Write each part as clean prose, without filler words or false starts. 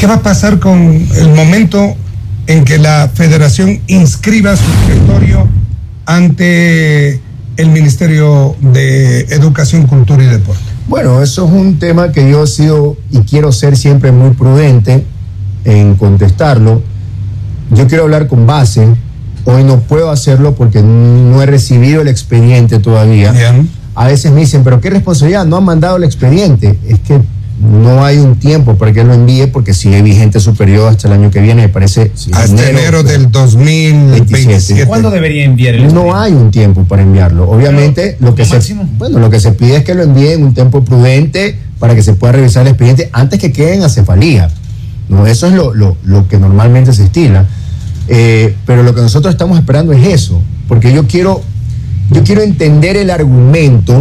¿Qué va a pasar con el momento en que la federación inscriba su directorio ante el Ministerio de Educación, Cultura y Deporte? Bueno, eso es un tema que yo he sido y quiero ser siempre muy prudente en contestarlo. Yo quiero hablar con base. Hoy no puedo hacerlo porque no he recibido el expediente todavía. Bien. A veces me dicen, pero qué responsabilidad, no han mandado el expediente. Es que no hay un tiempo para que lo envíe porque sigue vigente su periodo hasta el año que viene, me parece. Hasta enero del 2027. ¿Cuándo debería enviar el expediente? No hay un tiempo para enviarlo. Obviamente, pero, lo que se pide es que lo envíe en un tiempo prudente para que se pueda revisar el expediente antes que quede en acefalía. No, eso es lo que normalmente se estila. Pero lo que nosotros estamos esperando es eso, porque yo quiero entender el argumento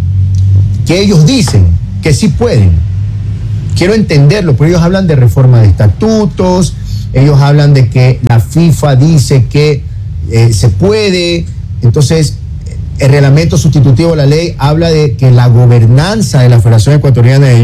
que ellos dicen que sí pueden. Quiero entenderlo, porque ellos hablan de reforma de estatutos, ellos hablan de que la FIFA dice que se puede. Entonces, el reglamento sustitutivo de la ley habla de que la gobernanza de la Federación Ecuatoriana de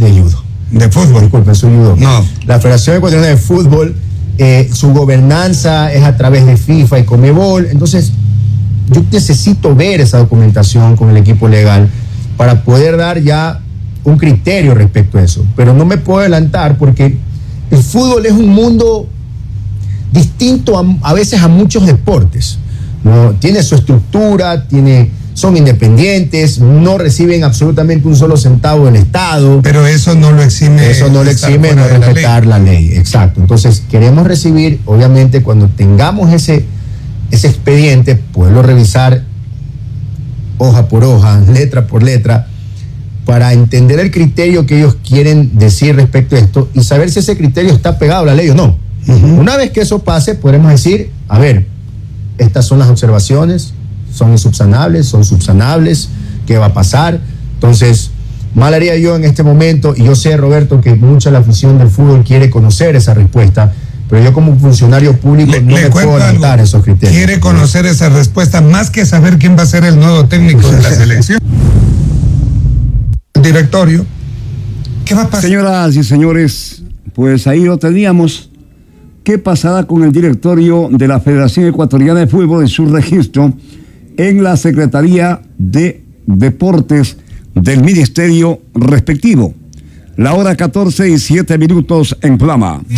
Fútbol. Disculpe, soy judo. No. La Federación Ecuatoriana de Fútbol, su gobernanza es a través de FIFA y Conmebol. Entonces, yo necesito ver esa documentación con el equipo legal para poder dar ya un criterio respecto a eso. Pero no me puedo adelantar porque el fútbol es un mundo distinto a veces a muchos deportes, ¿no? Tiene su estructura, son independientes, no reciben absolutamente un solo centavo del Estado. Pero eso no lo exime. Eso no lo exime no respetar la ley. Exacto. Entonces, queremos recibir, obviamente, cuando tengamos ese expediente, poderlo revisar hoja por hoja, letra por letra, para entender el criterio que ellos quieren decir respecto a esto y saber si ese criterio está pegado a la ley o no. Uh-huh. Una vez que eso pase, podremos decir, a ver, estas son las observaciones, son insubsanables, son subsanables, ¿qué va a pasar? Entonces, mal haría yo en este momento, y yo sé, Roberto, que mucha de la afición del fútbol quiere conocer esa respuesta, pero yo como funcionario público no me puedo adelantar esos criterios. Quiere conocer esa respuesta más que saber quién va a ser el nuevo técnico de la selección. Directorio, ¿qué va a pasar? Señoras y señores, pues ahí lo teníamos. ¿Qué pasará con el directorio de la Federación Ecuatoriana de Fútbol en su registro en la Secretaría de Deportes del Ministerio respectivo? La hora 14:07 en Plama.